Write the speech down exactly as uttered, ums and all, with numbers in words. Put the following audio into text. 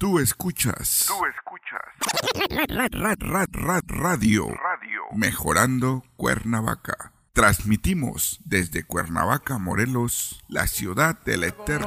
Tú escuchas. Tú escuchas. Rad, rad, rad, rad, radio. Radio. Mejorando Cuernavaca. Transmitimos desde Cuernavaca, Morelos, la ciudad de la eterna